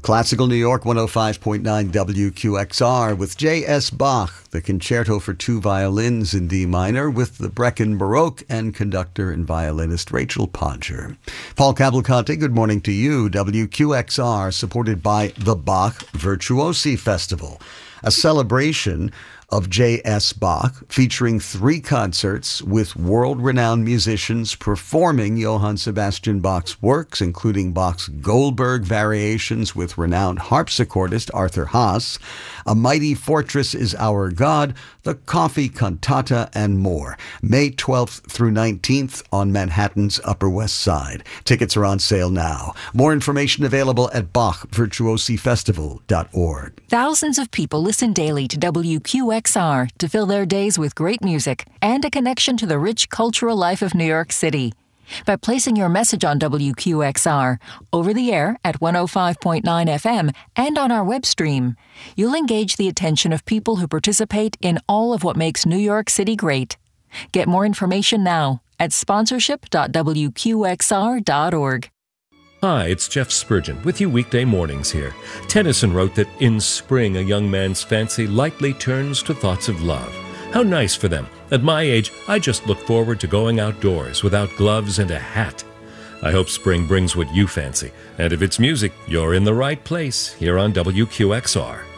Classical New York 105.9 WQXR with J.S. Bach, the Concerto for Two Violins in D minor with the Brecken Baroque and conductor and violinist Rachel Podger. Paul Cavalcante, good morning to you. WQXR, supported by the Bach Virtuosi Festival, a celebration of J.S. Bach, featuring 3 concerts with world-renowned musicians performing Johann Sebastian Bach's works, including Bach's Goldberg variations with renowned harpsichordist Arthur Haas, A Mighty Fortress is Our God, the Coffee Cantata, and more. May 12th through 19th on Manhattan's Upper West Side. Tickets are on sale now. More information available at BachVirtuosiFestival.org. Thousands of people listen daily to WQXR to fill their days with great music and a connection to the rich cultural life of New York City. By placing your message on WQXR, over the air at 105.9 FM and on our web stream, you'll engage the attention of people who participate in all of what makes New York City great. Get more information now at sponsorship.wqxr.org. Hi, it's Jeff Spurgeon with you weekday mornings here. Tennyson wrote that in spring a young man's fancy lightly turns to thoughts of love. How nice for them. At my age, I just look forward to going outdoors without gloves and a hat. I hope spring brings what you fancy. And if it's music, you're in the right place here on WQXR.